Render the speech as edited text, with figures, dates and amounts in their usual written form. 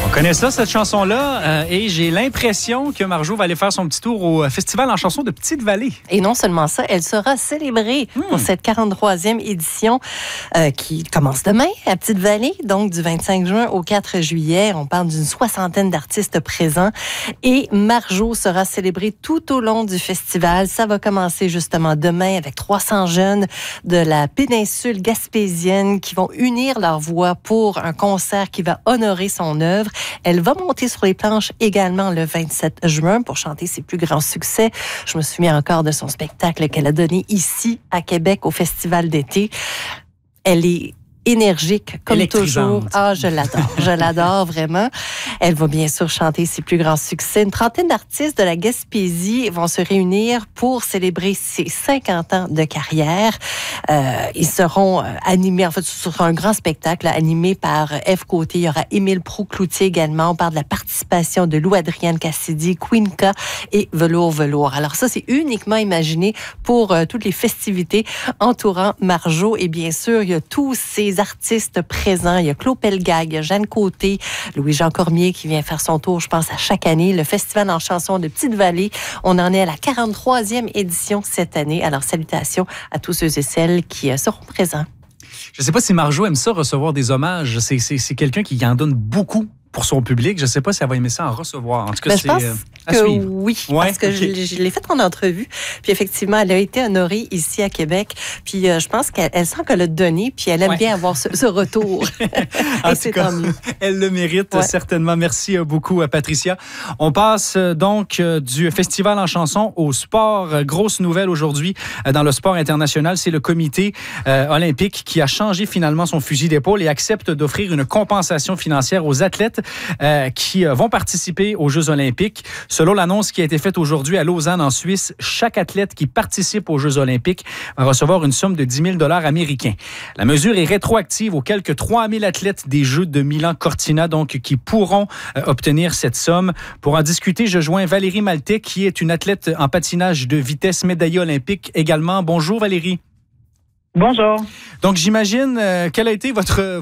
On connaît ça, cette chanson-là, et j'ai l'impression que Marjo va aller faire son petit tour au Festival en chanson de Petite-Vallée. Et non seulement ça, elle sera célébrée pour cette 43e édition qui commence demain à Petite-Vallée, donc du 25 juin au 4 juillet. On parle d'une 60aine d'artistes présents et Marjo sera célébrée tout au long du festival. Ça va commencer justement demain avec 300 jeunes de la péninsule gaspésienne qui vont unir leurs voix pour un concert qui va honorer son œuvre. Elle va monter sur les planches également le 27 juin pour chanter ses plus grands succès. Je me souviens encore de son spectacle qu'elle a donné ici à Québec au Festival d'été. Elle est énergique, comme toujours. Ah, je l'adore vraiment. Elle va bien sûr chanter ses plus grands succès. Une trentaine d'artistes de la Gaspésie vont se réunir pour célébrer ses 50 ans de carrière. Ils seront animés, en fait, ce sera un grand spectacle animé par F. Côté. Il y aura Émile Proulx-Cloutier également. On parle de la participation de Lou-Adrienne Cassidy, Queenca et Velours. Alors ça, c'est uniquement imaginé pour toutes les festivités entourant Marjo. Et bien sûr, il y a tous ces artistes présents. Il y a Claude Pelgag, il y a Jeanne Côté, Louis-Jean Cormier qui vient faire son tour, je pense, à chaque année. Le Festival en chanson de Petite-Vallée, on en est à la 43e édition cette année. Alors, salutations à tous ceux et celles qui seront présents. Je ne sais pas si Marjo aime ça, recevoir des hommages. C'est quelqu'un qui en donne beaucoup pour son public. Je ne sais pas si elle va aimer ça en recevoir. En tout cas, je pense que oui, parce que je l'ai faite en entrevue. Puis effectivement, elle a été honorée ici à Québec. Puis je pense qu'elle sent qu'elle a donné, puis elle aime bien avoir ce retour. En tout cas, elle le mérite certainement. Merci beaucoup, Patricia. On passe donc du Festival en chanson au sport. Grosse nouvelle aujourd'hui dans le sport international, c'est le comité olympique qui a changé finalement son fusil d'épaule et accepte d'offrir une compensation financière aux athlètes qui vont participer aux Jeux olympiques. Selon l'annonce qui a été faite aujourd'hui à Lausanne, en Suisse, chaque athlète qui participe aux Jeux olympiques va recevoir une somme de 10 000 $ américains. La mesure est rétroactive aux quelques 3 000 athlètes des Jeux de Milan-Cortina, donc qui pourront obtenir cette somme. Pour en discuter, je joins Valérie Maltais, qui est une athlète en patinage de vitesse, médaillée olympique également. Bonjour Valérie. Bonjour. Donc j'imagine, quel a été votre